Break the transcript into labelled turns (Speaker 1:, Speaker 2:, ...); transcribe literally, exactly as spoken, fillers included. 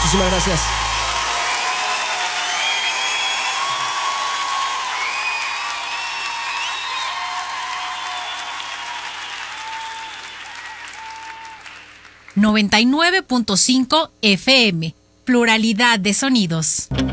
Speaker 1: Muchísimas gracias.
Speaker 2: noventa y nueve punto cinco F M, pluralidad de sonidos.